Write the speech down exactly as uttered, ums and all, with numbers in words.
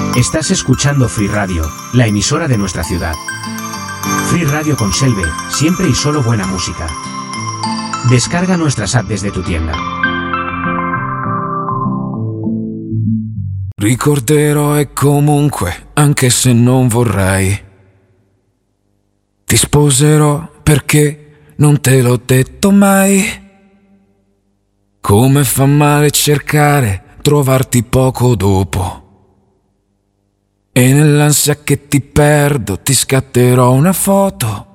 Estás escuchando Free Radio, la emisora de nuestra ciudad. Free Radio con Selve, siempre y solo buena música. Descarga nuestras app desde tu tienda. Ricorderò e comunque, anche se non vorrei, ti sposerò perché non te l'ho detto mai. Come fa male cercare, trovarti poco dopo. E nell'ansia che ti perdo ti scatterò una foto